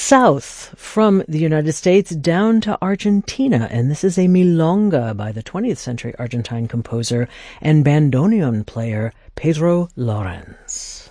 south from the United States down to Argentina, and this is a milonga by the 20th century Argentine composer and bandoneon player Pedro Lorens.